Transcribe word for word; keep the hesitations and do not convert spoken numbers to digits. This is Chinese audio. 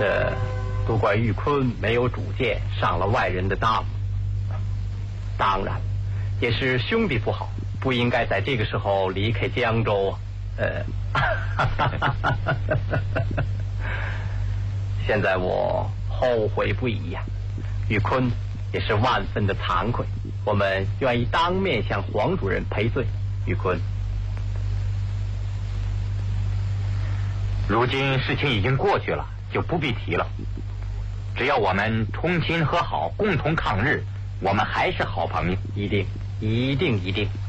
这不怪玉坤没有主见，上了外人的当。当然，也是兄弟不好，不应该在这个时候离开江州。呃，现在我后悔不已呀、啊，玉坤也是万分的惭愧，我们愿意当面向黄主任赔罪。玉坤， 如今事情已经过去了，就不必提了。只要我们重新和好，共同抗日，我们还是好朋友。 一定，一定，一定。